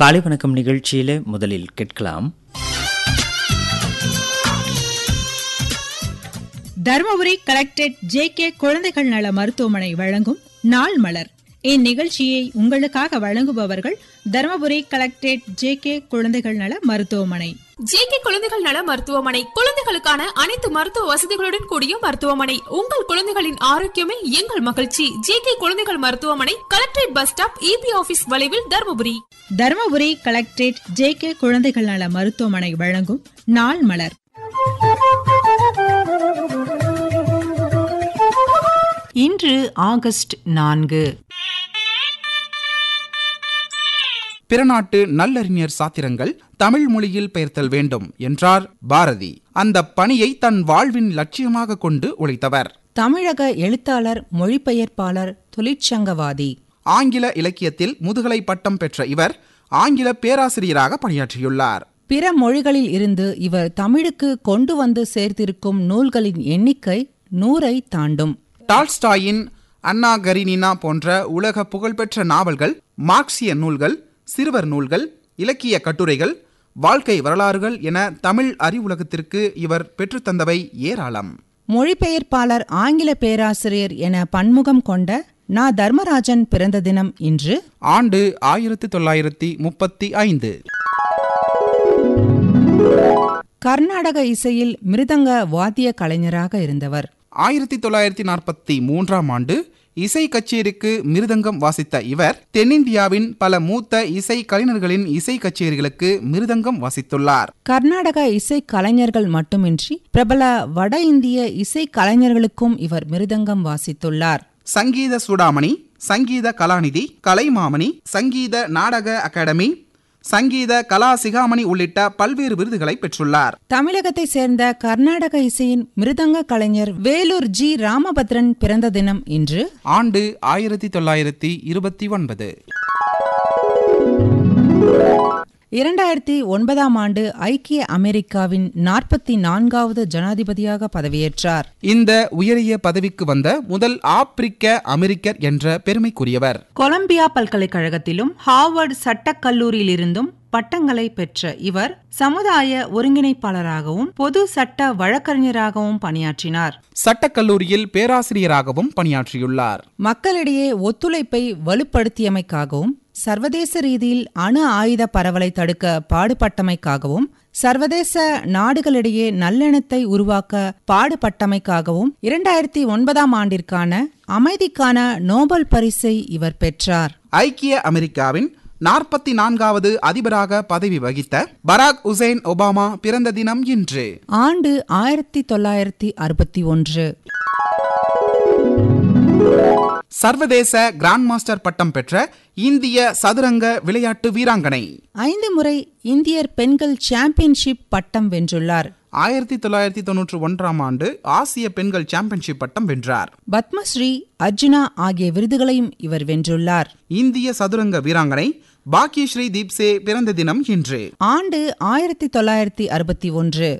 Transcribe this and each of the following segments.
காலை வணக்கம் நிகழ்ச்சியில முதலில் கேட்கலாம். Dharmapuri collectorate JK. குழந்தைகள் நல மருத்துவமனை வழங்கும் நாள் மலர். இந்நிகழ்ச்சியை உங்களுக்காக வழங்குபவர்கள் தர்மபுரி கலெக்டரேட் ஜே.கே. குழந்தைகள் நல மருத்துவமனை. ஜே.கே. குழந்தைகள் நல மருத்துவமனை குழந்தைகளுக்கான அனைத்து மருத்துவ வசதிகளுடன் கூடிய மருத்துவமனை. உங்கள் குழந்தைகளின் ஆரோக்கியமே எங்கள் மகிழ்ச்சி. ஜே.கே. குழந்தைகள் மருத்துவமனை, collectorate bus stop, EB office வளைவில், தர்மபுரி. Dharmapuri collectorate JK. குழந்தைகள் நல மருத்துவமனை வழங்கும் நாள் மலர். இன்று ஆகஸ்ட் 4. பிறநாட்டு நல்லறிஞர் சாத்திரங்கள் தமிழ் மொழியில் பெயர்த்தல் வேண்டும் என்றார் பாரதி. அந்த பணியை தன் வாழ்வின் லட்சியமாக கொண்டு உழைத்தவர். தமிழக எழுத்தாளர், மொழிபெயர்ப்பாளர், தொழிற்சங்கவாதி. ஆங்கில இலக்கியத்தில் முதுகலை பட்டம் பெற்ற இவர் ஆங்கில பேராசிரியராக பணியாற்றியுள்ளார். பிற மொழிகளில் இருந்து இவர் தமிழுக்கு கொண்டு வந்து சேர்த்திருக்கும் நூல்களின் எண்ணிக்கை 100ஐ தாண்டும். டால்ஸ்டாயின் அன்னா கரீனினா போன்ற உலக புகழ்பெற்ற நாவல்கள், மார்க்சிய நூல்கள், சிறுவர் நூல்கள், இலக்கிய கட்டுரைகள், வாழ்க்கை வரலாறுகள் என தமிழ் அறிவுலகத்திற்கு இவர் பெற்றுத்தந்தவை ஏராளம். மொழிபெயர்ப்பாளர், ஆங்கில பேராசிரியர் என பன்முகம் கொண்ட நா. தர்மராஜன் பிறந்த தினம் இன்று. ஆண்டு 1935. கர்நாடக இசையில் மிருதங்க வாத்திய கலைஞராக இருந்தவர். 1943ஆம் ஆண்டு இசை கச்சேரிக்கு மிருதங்கம் வாசித்த இவர் தென்னிந்தியாவின் பல மூத்த இசை கலைஞர்களின் இசை கச்சேரிகளுக்கு மிருதங்கம் வாசித்துள்ளார். கர்நாடக இசை கலைஞர்கள் மட்டுமின்றி பிரபல வட இந்திய இசை கலைஞர்களுக்கும் இவர் மிருதங்கம் வாசித்துள்ளார். சங்கீத சூடாமணி, சங்கீத கலாநிதி, கலைமாமணி, சங்கீத நாடக அகாடமி, சங்கீத கலா சிகாமணி உள்ளிட்ட பல்வேறு விருதுகளை பெற்றுள்ளார். தமிழகத்தை சேர்ந்த கர்நாடக இசையின் மிருதங்க கலைஞர் வேலூர் ஜி. ராமபத்ரன் பிறந்த தினம் இன்று. ஆண்டு 1929. 2009ஆம் ஆண்டு ஐக்கிய அமெரிக்காவின் 44வது ஜனாதிபதியாக பதவியேற்றார். இந்த உயரிய பதவிக்கு வந்த முதல் ஆப்பிரிக்க அமெரிக்கர் என்ற பெருமைக்குரியவர். கொலம்பியா பல்கலைக்கழகத்திலும் ஹார்வர்ட் சட்டக் கல்லூரியிலிருந்தும் பட்டங்களை பெற்ற இவர் சமுதாய ஒருங்கிணைப்பாளராகவும் பொது சட்ட வழக்கறிஞராகவும் பணியாற்றினார். சட்டக்கல்லூரியில் பேராசிரியராகவும் பணியாற்றியுள்ளார். மக்களிடையே ஒத்துழைப்பை வலுப்படுத்தியமைக்காகவும், சர்வதேச ரீதியில் அணு ஆயுத பரவலை தடுக்க பாடுபட்டமைக்காகவும், சர்வதேச நாடுகளிடையே நல்லெண்ணத்தை உருவாக்க பாடுபட்டமைக்காகவும் 2009ஆம் ஆண்டிற்கான அமைதிக்கான நோபல் பரிசை இவர் பெற்றார். ஐக்கிய அமெரிக்காவின் 44வது அதிபராக பதவி வகித்த பராக் ஹுசைன் ஒபாமா பிறந்த தினம் இன்று. ஆண்டு 1961. சர்வதேச கிராண்ட் மாஸ்டர் பட்டம் பெற்ற இந்திய சதுரங்க விளையாட்டு வீராங்கனை. 5 முறை இந்தியர் பெண்கள் சாம்பியன்ஷிப் பட்டம் வென்றுள்ளார். 1991ஆம் ஆண்டு ஆசிய பெண்கள் சாம்பியன்ஷிப் பட்டம் வென்றார். பத்மஸ்ரீ, அர்ஜுனா ஆகிய விருதுகளையும் இவர் வென்றுள்ளார். இந்திய சதுரங்க வீராங்கனை பாக்கியஸ்ரீ தீப்சே பிறந்த தினம் இன்று. ஆண்டு 1961.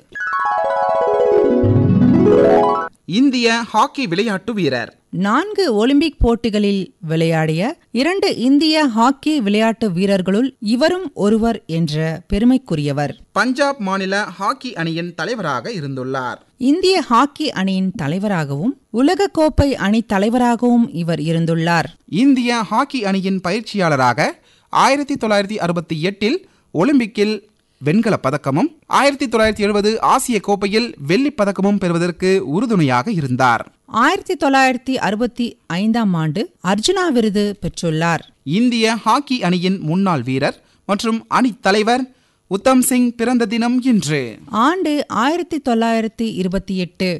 இந்திய ஹாக்கி விளையாட்டு வீரர். 4 ஒலிம்பிக் போட்டிகளில் விளையாடிய 2 இந்திய ஹாக்கி விளையாட்டு வீரர்களுள் இவரும் ஒருவர் என்ற பெருமைக்குரியவர். பஞ்சாப் மாநில ஹாக்கி அணியின் தலைவராக இருந்துள்ளார். இந்திய ஹாக்கி அணியின் தலைவராகவும் உலகக்கோப்பை அணி தலைவராகவும் இவர் இருந்துள்ளார். இந்திய ஹாக்கி அணியின் பயிற்சியாளராக 1968 ஒலிம்பிக்கில் வெண்கல பதக்கமும் 1970 ஆசிய கோப்பையில் வெள்ளிப் பதக்கமும் பெறுவதற்கு உறுதுணையாக இருந்தார். 1965ஆம் ஆண்டு அர்ஜுனா விருது பெற்றுள்ளார். இந்திய ஹாக்கி அணியின் முன்னாள் வீரர் மற்றும் அணி தலைவர் உத்தம் சிங் பிறந்த தினம் இன்று. ஆண்டு 1928.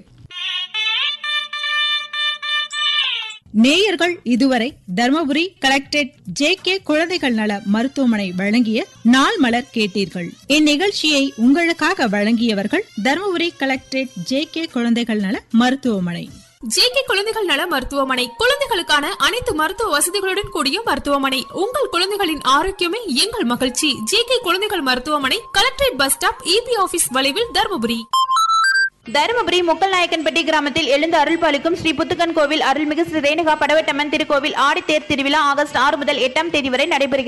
நேயர்கள் இதுவரை தர்மபுரி கலெக்டரேட் ஜே.கே. குழந்தைகள் நல மருத்துவமனை வழங்கிய நாள் மலர் கேட்டீர்கள். இந்நிகழ்ச்சியை உங்களுக்காக வழங்கியவர்கள் தர்மபுரி கலெக்டரேட் ஜே.கே. குழந்தைகள் நல மருத்துவமனை. ஜே.கே. குழந்தைகள் நல மருத்துவமனை குழந்தைகளுக்கான அனைத்து மருத்துவ வசதிகளுடன் கூடிய மருத்துவமனை. உங்கள் குழந்தைகளின் ஆரோக்கியமே எங்கள் மகிழ்ச்சி. ஜே.கே. குழந்தைகள் மருத்துவமனை, collectorate bus stop, EB office வளைவில், தர்மபுரி. தருமபுரி முக்கல்நாயக்கன்பட்டி கிராமத்தில் எழுந்து அருள்பாலிக்கும் ஸ்ரீ புத்துக்கன் கோவில் அருள்மிகு ஸ்ரீ ரேணுகா படவேட்டம்மன் திருக்கோவில் ஆடித்தேர் திருவிழா ஆகஸ்ட் 6 முதல் 8ஆம் தேதி வரை நடைபெறுகிறது.